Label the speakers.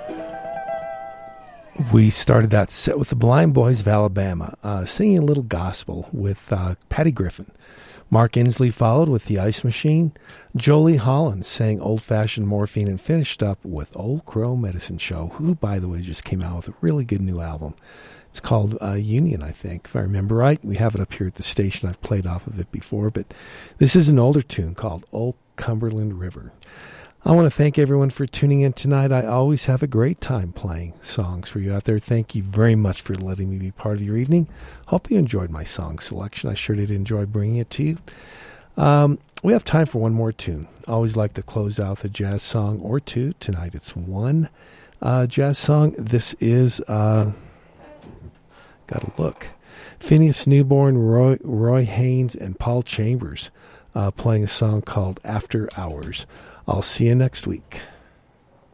Speaker 1: We started that set with the Blind Boys of Alabama, singing a little gospel with Patty Griffin. Mark Inslee followed with The Ice Machine. Jolie Holland sang Old Fashioned Morphine and finished up with Old Crow Medicine Show, who, by the way, just came out with a really good new album. It's called Union, I think, if I remember right. We have it up here at the station. I've played off of it before, but this is an older tune called Old Cumberland River. I want to thank everyone for tuning in tonight. I always have a great time playing songs for you out there. Thank you very much for letting me be part of your evening. Hope you enjoyed my song selection. I sure did enjoy bringing it to you. We have time for one more tune. I always like to close out with a jazz song or two. Tonight it's one jazz song. This is, gotta look, Phineas Newborn, Roy Haynes, and Paul Chambers playing a song called After Hours. I'll see you next week.